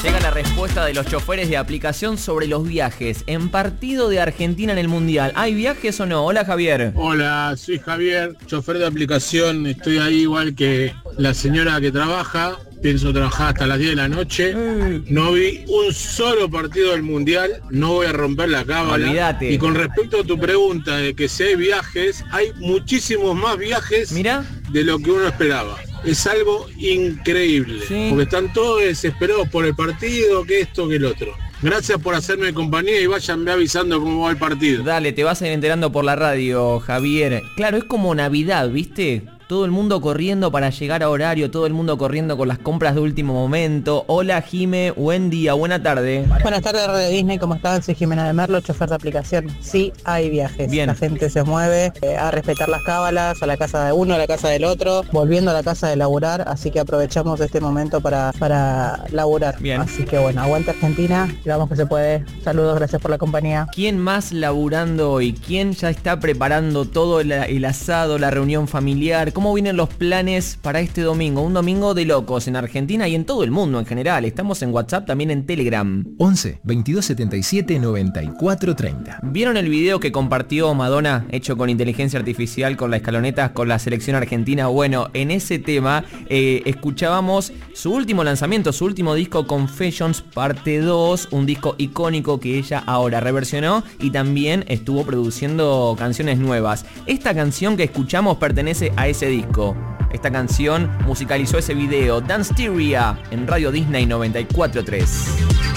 Llega la respuesta de los choferes de aplicación sobre los viajes en partido de Argentina en el Mundial. ¿Hay viajes o no? Hola, Javier. Hola, soy Javier, chofer de aplicación. Estoy ahí igual que la señora que trabaja. Pienso trabajar hasta las 10 de la noche. No vi un solo partido del Mundial. No voy a romper la cábala. Olvídate. Y con respecto a tu pregunta de que si hay viajes, hay muchísimos más viajes. Mira, de lo que uno esperaba. Es algo increíble, sí, porque están todos desesperados por el partido, que esto, que el otro. Gracias por hacerme compañía y váyanme avisando cómo va el partido. Dale, te vas a ir enterando por la radio, Javier. Claro, es como Navidad, ¿viste? Todo el mundo corriendo para llegar a horario, todo el mundo corriendo con las compras de último momento. Hola, Jime, buen día, buena tarde. Buenas tardes, Radio Disney, ¿cómo están? Soy Jimena de Merlo, chofer de aplicación. Sí, hay viajes. Bien. La gente se mueve a respetar las cábalas, a la casa de uno, a la casa del otro, volviendo a la casa de laburar, así que aprovechamos este momento para laburar. Bien. Así que bueno, aguanta Argentina, y vamos que se puede. Saludos, gracias por la compañía. ¿Quién más laburando hoy? ¿Quién ya está preparando todo el asado, la reunión familiar? ¿Cómo vienen los planes para este domingo? Un domingo de locos en Argentina y en todo el mundo en general. Estamos en WhatsApp, también en Telegram. 11 22 77 94 30. ¿Vieron el video que compartió Madonna, hecho con inteligencia artificial, con la escaloneta, con la selección argentina? Bueno, en ese tema escuchábamos su último lanzamiento, su último disco, Confessions Parte 2, un disco icónico que ella ahora reversionó y también estuvo produciendo canciones nuevas. Esta canción que escuchamos pertenece a ese disco. Esta canción musicalizó ese video, Dance Theory, en Radio Disney 94.3.